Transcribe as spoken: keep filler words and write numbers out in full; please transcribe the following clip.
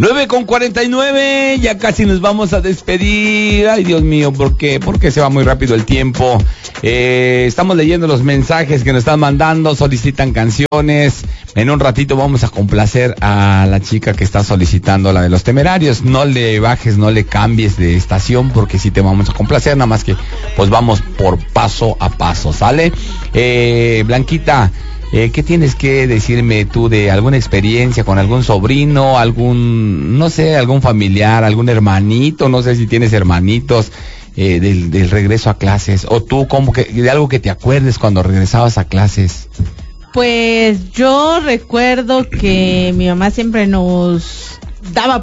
nueve con cuarenta y nueve, ya casi nos vamos a despedir. Ay, Dios mío, ¿por qué? ¿Por qué se va muy rápido el tiempo? Eh, estamos leyendo los mensajes que nos están mandando, solicitan canciones. En un ratito vamos a complacer a la chica que está solicitando la de Los Temerarios. No le bajes, no le cambies de estación, porque sí te vamos a complacer, nada más que pues vamos por paso a paso, ¿sale? Eh, Blanquita, Eh, ¿qué tienes que decirme tú de alguna experiencia con algún sobrino, algún, no sé, algún familiar, algún hermanito, no sé si tienes hermanitos, eh, del, del regreso a clases, o tú como que de algo que te acuerdes cuando regresabas a clases? Pues yo recuerdo que mi mamá siempre nos daba